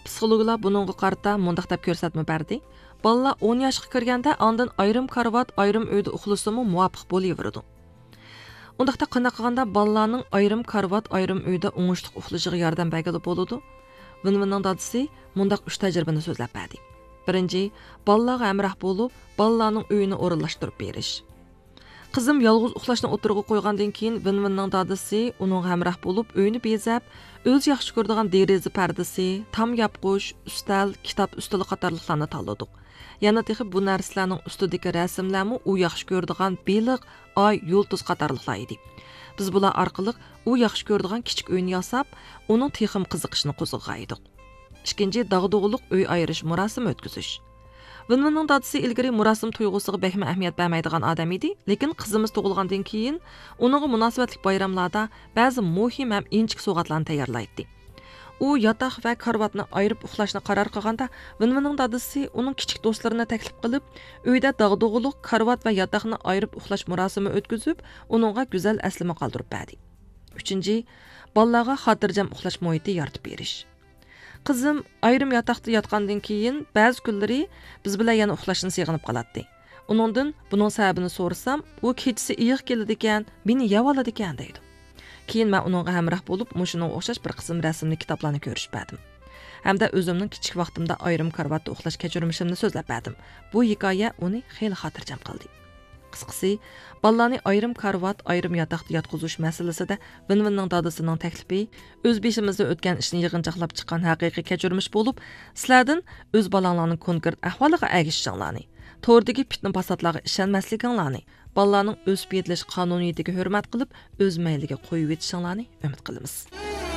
Psixologlar buningga qarata mundaq deb ko'rsatma berdi. Balalar 10 yoshga kirganda ondan ayrim karvat, ayrim uyda uxlasimi muvofiq bo'laveradi. Undaqda qanday qilganda balalarning ayrim karvat, ayrim uyda o'ngishli uxlashiga yordam bergili bo'ladi. Vinvinning dadisi mundaq 3 tajribani so'zlab berdi. Birinchi, balalarga hamroh bo'lib, balalarning uyini o'rinlashtirib berish. Qizim yolg'iz uxlashni o'tirg'i qo'ygandan keyin Vinvinning dadisi uning hamroh bo'lib, uyini bezab, o'z yaxshi ko'radigan deraza pardasi, tam yopqish, ustal, kitob ustuli qatorliqlarni tanladik. Yana texi bu narsalarning ustidagi rasmlarmi u yaxshi ko'radigan beliq, oy, yulduz qatorliqlar edi. Biz bular orqali u yaxshi ko'radigan kichik uyni yasab, uning texim qiziqishini qo'zg'aydik. Ikkinchi, dag'dug'liq uy ayirish murosimi o'tkazish. Vinvinning dadisi ilgari murosim tuyg'usiga behma ahamiyat bermaydigan odam edi, lekin qizimiz tug'ilgandan keyin uningga munosabatli bayramlarda ba'zi muhim ham inchik sovg'atlarni tayyorlaydi. U yotoq va karvatni ayirib uxlashni qaror qilganda, Vinvinning dadisi uning kichik do'stlarini taklif qilib, uyda dag'dug'liq karvat va yotoqni ayirib uxlash murosimi o'tkazib, uningga go'zal aslama qoldirib berdi. Uchinchi, bolalarga xotirjam uxlash muhiti yaratib berish. Qizim ayrim yotoqda yotgandan keyin ba'zi kunlari biz bilan yana uxlashni seg'inib qoladi. Uningdan buning sababini so'rasam, u kechasi iyiq keladi ekan, meni yeb oladi ekan deydi. Keyin men uningga hamroh bo'lib, mushuning o'xshash bir qism rasmli kitoblarni ko'rishib berdim. Hamda o'zimning kichik vaqtimda ayrim karvatda uxlash kechirmishimni so'zlab berdim. Bu hikoya uni xeyli xotirjam qildi. Qisqasi, balalarni ayrim karvat, ayrim yotoqda yotqizish masalasida Vinvinning dadasining taklifi o'z beshimizda o'tgan ishni yig'inchoqlab chiqqan haqiqiy kechirmish bo'lib, sizlardan o'z balanglarning konkret ahvoliga agishishinglarni, to'rdagi fitna fasodlarga ishonmasliginglarni, balalarning o'sib yetilish qonuniyatiga hurmat qilib, o'z mayliga qo'yib yetishinglarni umid qilamiz.